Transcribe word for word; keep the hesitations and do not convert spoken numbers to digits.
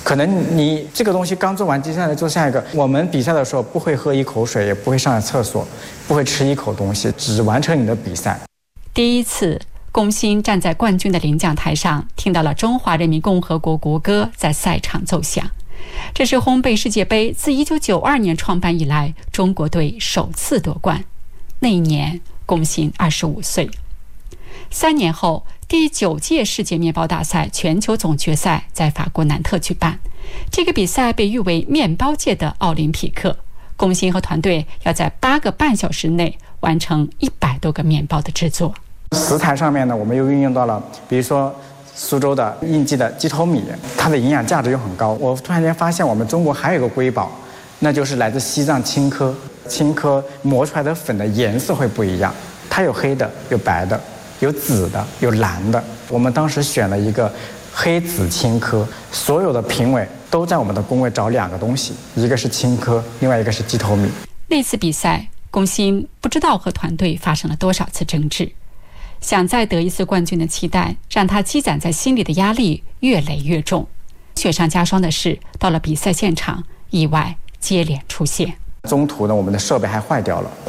可能你这个东西刚做完，接下来做下一个。我们比赛的时候不会喝一口水，也不会上厕所，不会吃一口东西，只完成你的比赛。 第一次，龚鑫站在冠军的领奖台上，听到了中华人民共和国国歌在赛场奏响。这是烘焙世界杯自一九九二年创办以来中国队首次夺冠。那一年，龚鑫二十五岁。三年后，第九届世界面包大赛全球总决赛在法国南特举办。这个比赛被誉为面包界的奥林匹克。龚鑫和团队要在八个半小时内完成一百多个面包的制作。 食材上面呢，我们又运用到了，比如说苏州的应季的鸡头米，它的营养价值又很高。我突然间发现，我们中国还有一个瑰宝，那就是来自西藏青稞。青稞磨出来的粉的颜色会不一样，它有黑的，有白的，有紫的，有蓝的。我们当时选了一个黑紫青稞，所有的评委都在我们的工位找两个东西，一个是青稞，另外一个是鸡头米。 那次比赛，龚鑫不知道和团队发生了多少次争执，想再得一次冠军的期待让他积攒在心里的压力越累越重。雪上加霜的是，到了比赛现场，意外接连出现。 中途呢，我们的设备还坏掉了。